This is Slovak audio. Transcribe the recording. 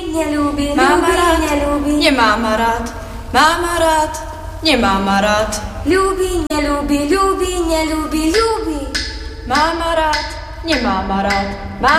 neľúbi, Mám rád, neľúbi, nemám rád. Mám rád, nemám rád. ľúbi, neľúbi, ľúbi, neľúbi, ľúbi. Mám rád, nemám rád.